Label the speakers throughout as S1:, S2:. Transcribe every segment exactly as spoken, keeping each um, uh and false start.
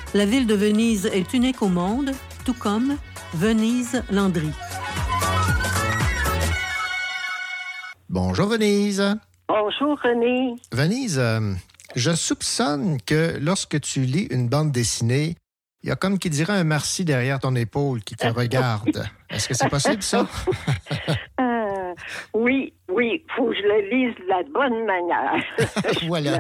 S1: La ville de Venise est unique au monde, tout comme Venise Landry.
S2: Bonjour Venise.
S3: Bonjour René.
S2: Venise, euh, je soupçonne que lorsque tu lis une bande dessinée, il y a comme qui dirait un merci derrière ton épaule qui te regarde. Est-ce que c'est possible, ça?
S3: euh, oui, oui, il faut que je le lise de la bonne manière.
S2: Voilà.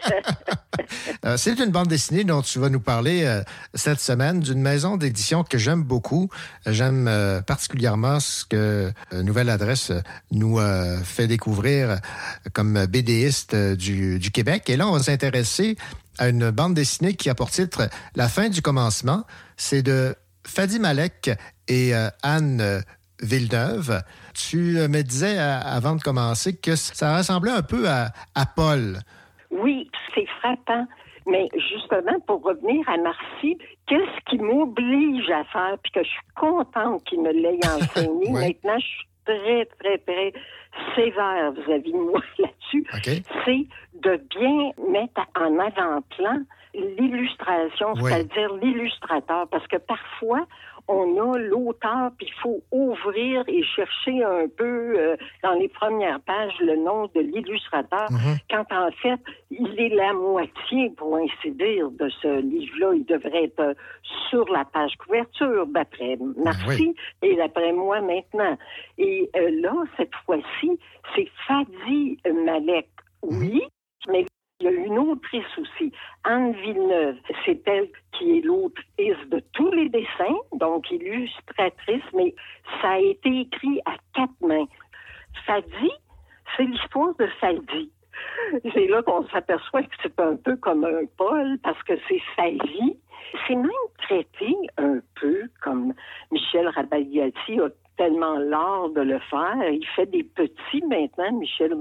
S2: euh, c'est une bande dessinée dont tu vas nous parler euh, cette semaine, d'une maison d'édition que j'aime beaucoup. J'aime euh, particulièrement ce que euh, Nouvelle Adresse nous euh, fait découvrir comme BDiste euh, du, du Québec. Et là, on va s'intéresser à une bande dessinée qui a pour titre « La fin du commencement ». C'est de Fadi Malek et euh, Anne Villeneuve. Tu euh, me disais à, avant de commencer que ça ressemblait un peu à, à Paul.
S3: Oui, c'est frappant. Mais justement, pour revenir à Marcy, qu'est-ce qui m'oblige à faire, puis que je suis contente qu'il me l'ait enseigné. Ouais. Maintenant, je suis très, très, très sévère vis-à-vis de moi là-dessus.
S2: Okay.
S3: C'est de bien mettre en avant-plan l'illustration, ouais. C'est-à-dire l'illustrateur. Parce que parfois, on a l'auteur, puis il faut ouvrir et chercher un peu euh, dans les premières pages le nom de l'illustrateur, mm-hmm. quand en fait, il est la moitié, pour ainsi dire, de ce livre-là. Il devrait être euh, sur la page couverture, d'après Marcy, oui. Et d'après moi maintenant. Et euh, là, cette fois-ci, c'est Fadi Malek, oui, mm-hmm. mais il y a une autrice aussi, Anne Villeneuve. C'est elle qui est l'autrice de tous les dessins, donc illustratrice, mais ça a été écrit à quatre mains. Fadi, c'est l'histoire de Fadi. C'est là qu'on s'aperçoit que c'est un peu comme un Paul, parce que c'est sa vie. C'est même traité un peu comme Michel Rabagliati a tellement l'art de le faire. Il fait des petits maintenant, Michel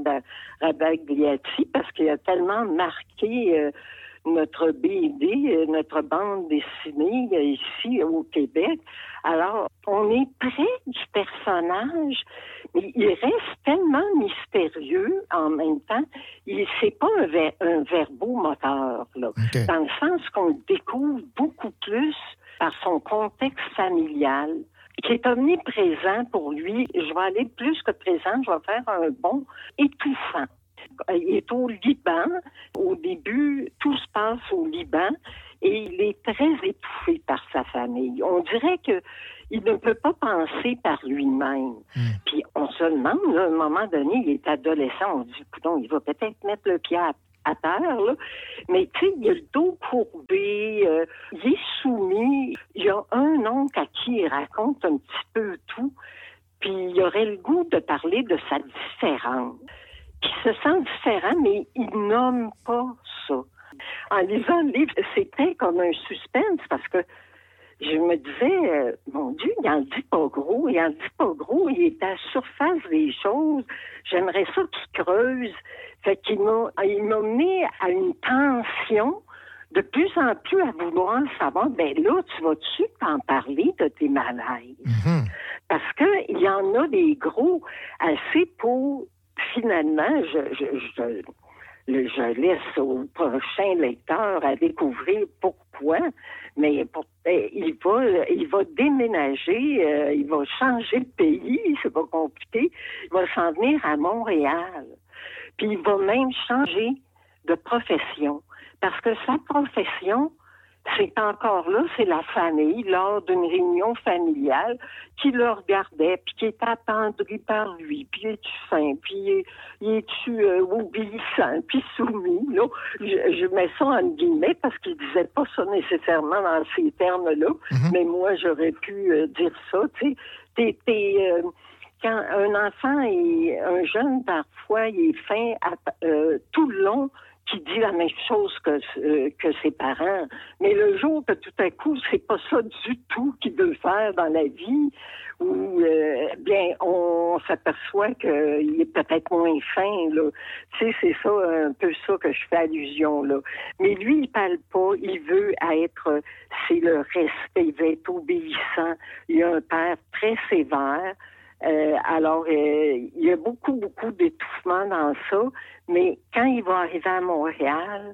S3: Rabagliati, parce qu'il a tellement marqué euh, notre B D, euh, notre bande dessinée euh, ici au Québec. Alors, on est près du personnage, mais il reste tellement mystérieux en même temps. Il c'est pas un, ver, un verbomoteur, là, okay. Dans le sens qu'on le découvre beaucoup plus par son contexte familial, qui est omniprésent pour lui. Je vais aller plus que présent, je vais faire un bond étouffant. Il est au Liban. Au début, tout se passe au Liban et il est très étouffé par sa famille. On dirait que il ne peut pas penser par lui-même. Mm. Puis on se demande, là, à un moment donné, il est adolescent, on se dit, coudonc, il va peut-être mettre le pied à à terre, là. Mais tu sais, il a le dos courbé, euh, il est soumis. Il y a un oncle à qui il raconte un petit peu tout, puis il aurait le goût de parler de sa différence. Puis il se sent différent, mais il nomme pas ça. En lisant le livre, c'était comme un suspense, parce que je me disais, euh, mon Dieu, il en dit pas gros, il en dit pas gros, il est à la surface des choses. J'aimerais ça qu'il creuse. Fait qu'il m'a, il m'a mené à une tension de plus en plus à vouloir savoir, ben là, tu vas-tu t'en parler de tes malaises? Mm-hmm. Parce que il y en a des gros assez pour, finalement, je, je, je, je, je laisse au prochain lecteur à découvrir pourquoi, mais pour, il va, il va déménager, euh, il va changer de pays, c'est pas compliqué, il va s'en venir à Montréal. Puis il va même changer de profession. Parce que sa profession, c'est encore là, c'est la famille, lors d'une réunion familiale, qui le regardait, puis qui était attendri par lui, puis es-tu fin, puis es-tu euh, obéissant, puis soumis, là. Je, je mets ça en guillemets, parce qu'il disait pas ça nécessairement dans ces termes-là, mm-hmm. Mais moi, j'aurais pu euh, dire ça, tu sais. T'es... t'es euh, Quand un enfant et un jeune, parfois, il est fin à, euh, tout le long, qui dit la même chose que, euh, que ses parents. Mais le jour que tout à coup, c'est pas ça du tout qu'il veut faire dans la vie, où, euh, bien, on s'aperçoit qu'il est peut-être moins fin, là. Tu sais, c'est ça, un peu ça que je fais allusion, là. Mais lui, il parle pas, il veut être, c'est le respect, il veut être obéissant. Il a un père très sévère. Euh, alors, euh, il y a beaucoup, beaucoup d'étouffement dans ça, mais quand il va arriver à Montréal,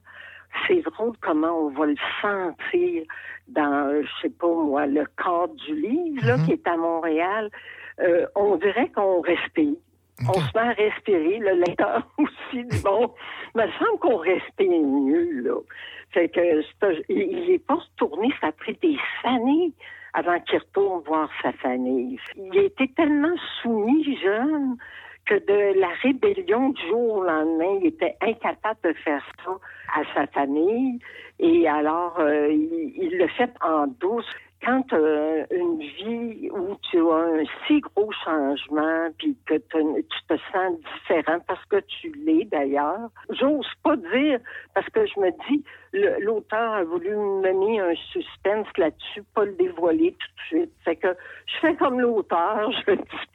S3: c'est drôle comment on va le sentir dans, je sais pas moi, le cadre du livre, là, mm-hmm. qui est à Montréal. Euh, on dirait qu'on respire. Okay. On se met à respirer, le lecteur aussi dit bon, il me semble qu'on respire mieux, là. Fait que c'est, il est pas retourné, ça a pris des années avant qu'il retourne voir sa famille. Il a été tellement soumis jeune que de la rébellion du jour au lendemain, il était incapable de faire ça à sa famille. Et alors, euh, il, il le fait en douce. Quand euh, une vie où tu as un si gros changement, puis que tu te sens différent, parce que tu l'es d'ailleurs, j'ose pas dire, parce que je me dis, le, l'auteur a voulu me donner un suspense là-dessus, pas le dévoiler tout de suite. Fait que je fais comme l'auteur, je le dis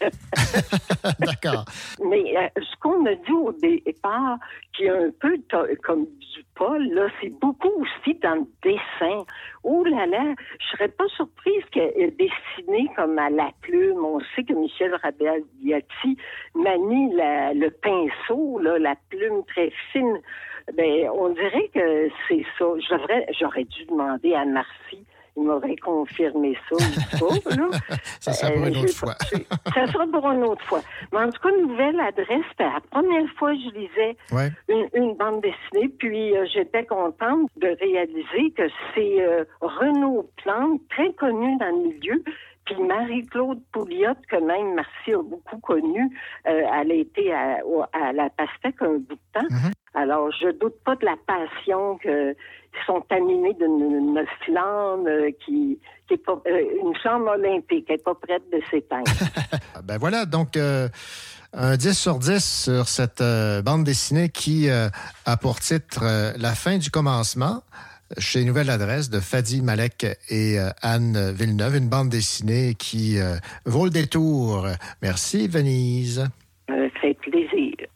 S3: pas.
S2: D'accord.
S3: Mais euh, ce qu'on a dit au départ, qui est un peu t- comme du Paul, là, c'est beaucoup aussi dans le dessin. Oh là là, je serais pas surprise qu'elle ait dessiné comme à la plume. On sait que Michel Rabaiati manie la, le pinceau, là, la plume très fine. Ben, on dirait que c'est ça. J'aurais, j'aurais dû demander à Marcy. Il m'aurait confirmé ça ou pas, là.
S2: Ça sera pour une autre euh, fois.
S3: Ça sera pour une autre fois. Mais en tout cas, Nouvelle Adresse, c'était la première fois que je lisais
S2: ouais.
S3: une, une bande dessinée, puis euh, j'étais contente de réaliser que c'est euh, Renaud Plante, très connu dans le milieu, puis Marie-Claude Pouliot, que même Marcy a beaucoup connue, euh, elle a été à, à la Pastèque un bout de temps. Mm-hmm. Alors, je doute pas de la passion qu'ils sont animés d'une une flamme euh, qui, qui est pas, euh, une flamme olympique, qui n'est pas prête de s'éteindre.
S2: Ben voilà, donc euh, un dix sur dix sur cette euh, bande dessinée qui euh, a pour titre euh, La fin du commencement, chez Nouvelle Adresse de Fadi Malek et euh, Anne Villeneuve, une bande dessinée qui euh, vaut le détour. Merci, Venise.
S3: Euh, ça fait plaisir.